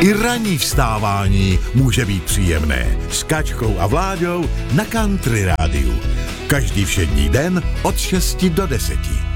I ranní vstávání může být příjemné. S Kačkou a Vláďou na Country Rádiu. Každý všední den od 6 do 10.